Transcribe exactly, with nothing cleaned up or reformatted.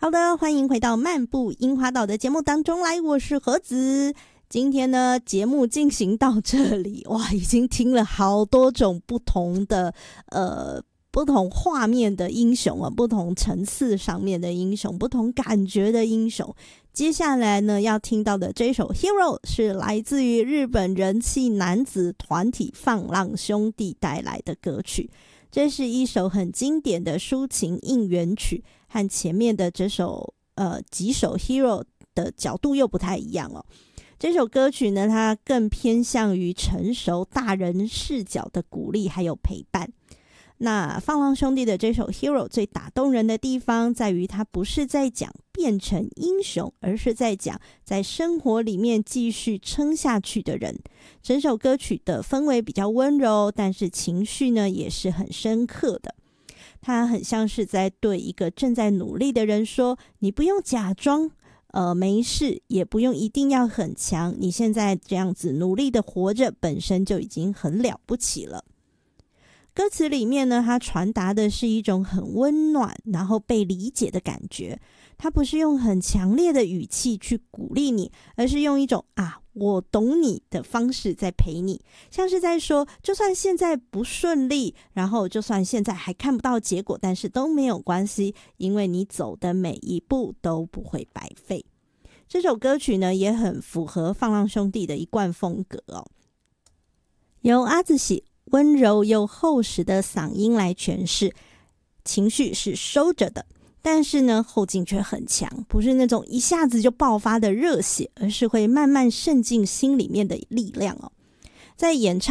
好的，欢迎回到漫步樱花岛的节目当中来，我是何子。今天呢，节目进行到这里，哇，已经听了好多种不同的呃不同画面的英雄啊，不同层次上面的英雄，不同感觉的英雄。接下来呢，要听到的这首 Hero 是来自于日本人气男子团体放浪兄弟带来的歌曲。这是一首很经典的抒情应援曲，和前面的这首呃几首 Hero 的角度又不太一样哦。这首歌曲呢，它更偏向于成熟大人视角的鼓励还有陪伴。那放浪兄弟的这首 Hero 最打动人的地方在于，它不是在讲变成英雄，而是在讲在生活里面继续撑下去的人。整首歌曲的氛围比较温柔，但是情绪呢也是很深刻的。它很像是在对一个正在努力的人说，你不用假装呃没事，也不用一定要很强，你现在这样子努力的活着本身就已经很了不起了。歌词里面呢，它传达的是一种很温暖然后被理解的感觉。它不是用很强烈的语气去鼓励你，而是用一种啊我懂你的方式在陪你，像是在说就算现在不顺利，然后就算现在还看不到结果，但是都没有关系，因为你走的每一步都不会白费。这首歌曲呢也很符合放浪兄弟的一贯风格哦，由阿子喜温柔又厚实的嗓音来诠释，情绪是收着的，但是呢后劲却很强，不是那种一下子就爆发的热血，而是会慢慢渗进心里面的力量哦。在演唱